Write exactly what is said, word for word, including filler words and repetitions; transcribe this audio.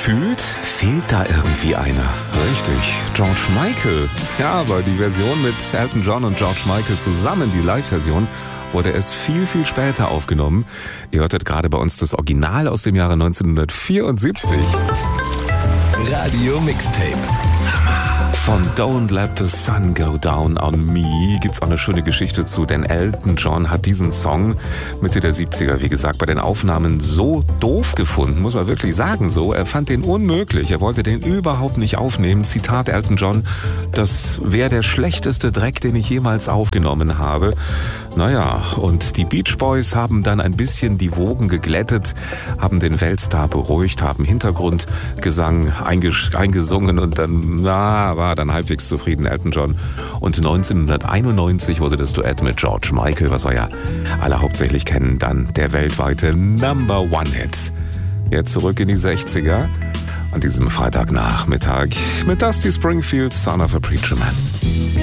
Gefühlt fehlt da irgendwie einer. Richtig, George Michael. Ja, aber die Version mit Elton John und George Michael zusammen, die Live-Version, wurde es viel, viel später aufgenommen. Ihr hörtet gerade bei uns das Original aus dem Jahre neunzehnhundertvierundsiebzig. Radio Mixtape. Von Don't Let the Sun Go Down on Me gibt's auch eine schöne Geschichte zu, denn Elton John hat diesen Song Mitte der siebziger, wie gesagt, bei den Aufnahmen so doof gefunden, muss man wirklich sagen so. Er fand den unmöglich, er wollte den überhaupt nicht aufnehmen. Zitat Elton John, das wäre der schlechteste Dreck, den ich jemals aufgenommen habe. Naja, und die Beach Boys haben dann ein bisschen die Wogen geglättet, haben den Weltstar beruhigt, haben Hintergrundgesang einges- eingesungen und dann na, war dann halbwegs zufrieden Elton John. Und neunzehnhunderteinundneunzig wurde das Duett mit George Michael, was wir ja alle hauptsächlich kennen, dann der weltweite Number One Hit. Jetzt zurück in die sechziger, an diesem Freitagnachmittag mit Dusty Springfield, Son of a Preacher Man.